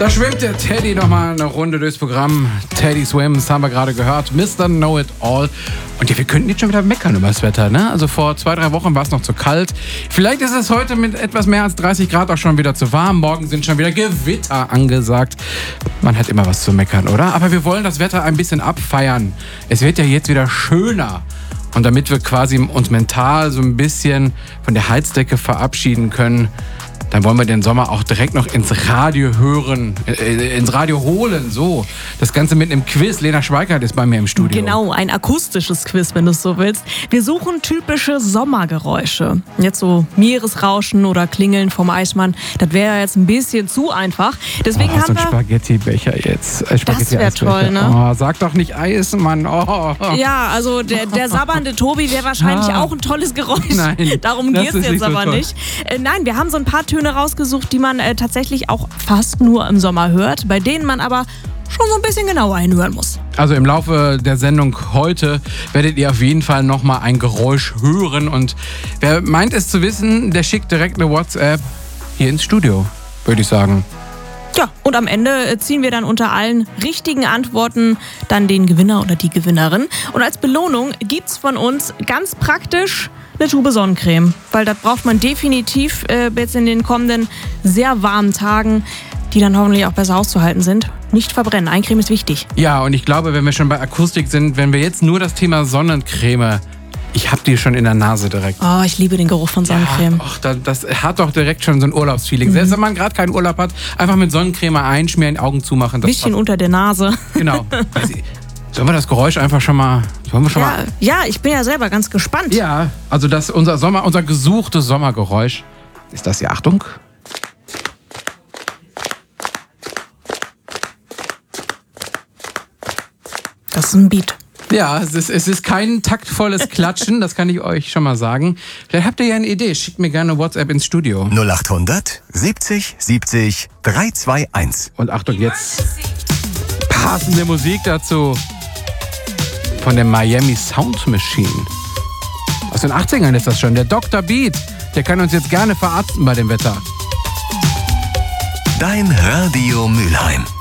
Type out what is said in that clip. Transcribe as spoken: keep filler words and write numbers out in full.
Da schwimmt der Teddy nochmal eine Runde durchs Programm. Teddy Swims haben wir gerade gehört. Mister Know-It-All. Und ja, wir könnten jetzt schon wieder meckern über das Wetter, ne? Also vor zwei, drei Wochen war es noch zu kalt. Vielleicht ist es heute mit etwas mehr als dreißig Grad auch schon wieder zu warm. Morgen sind schon wieder Gewitter angesagt. Man hat immer was zu meckern, oder? Aber wir wollen das Wetter ein bisschen abfeiern. Es wird ja jetzt wieder schöner. Und damit wir quasi uns mental so ein bisschen von der Heizdecke verabschieden können, dann wollen wir den Sommer auch direkt noch ins Radio hören, äh, ins Radio holen, so. Das Ganze mit einem Quiz. Lena Schweikart ist bei mir im Studio. Genau, ein akustisches Quiz, wenn du es so willst. Wir suchen typische Sommergeräusche. Jetzt so Meeresrauschen oder Klingeln vom Eismann. Das wäre jetzt ein bisschen zu einfach. Deswegen oh, haben so ein wir... Spaghetti-Becher jetzt. Äh, Spaghetti das wäre toll, ne? Oh, sag doch nicht Eismann. Oh. Ja, also der, der sabbernde Tobi wäre wahrscheinlich ah. auch ein tolles Geräusch. Nein, darum geht es jetzt nicht aber so nicht. Äh, nein, wir haben so ein paar Töne rausgesucht, die man äh, tatsächlich auch fast nur im Sommer hört, bei denen man aber schon so ein bisschen genauer hinhören muss. Also im Laufe der Sendung heute werdet ihr auf jeden Fall nochmal ein Geräusch hören. Und wer meint es zu wissen, der schickt direkt eine WhatsApp hier ins Studio, würde ich sagen. Ja, und am Ende ziehen wir dann unter allen richtigen Antworten dann den Gewinner oder die Gewinnerin. Und als Belohnung gibt's von uns ganz praktisch eine Tube Sonnencreme. Weil das braucht man definitiv äh, jetzt in den kommenden sehr warmen Tagen, die dann hoffentlich auch besser auszuhalten sind. Nicht verbrennen, Eincreme ist wichtig. Ja, und ich glaube, wenn wir schon bei Akustik sind, wenn wir jetzt nur das Thema Sonnencreme... Ich hab die schon in der Nase direkt. Oh, ich liebe den Geruch von Sonnencreme. Ja, ach, das, das hat doch direkt schon so ein Urlaubsfeeling. Mhm. Selbst wenn man gerade keinen Urlaub hat, einfach mit Sonnencreme einschmieren, Augen zumachen. Ein bisschen passt. Unter der Nase. Genau. Sollen wir das Geräusch einfach schon mal... Sollen wir schon ja, mal ja, ich bin ja selber ganz gespannt. Ja, also das unser Sommer, unser gesuchtes Sommergeräusch. Ist das hier? Achtung. Das ist ein Beat. Ja, es ist, es ist kein taktvolles Klatschen, das kann ich euch schon mal sagen. Vielleicht habt ihr ja eine Idee, schickt mir gerne WhatsApp ins Studio. null acht hundert siebzig siebzig drei zwei eins. Und Achtung, jetzt passende Musik dazu von der Miami Sound Machine. Aus den achtzigern ist das schon, der Doktor Beat. Der kann uns jetzt gerne verarzten bei dem Wetter. Dein Radio Mülheim.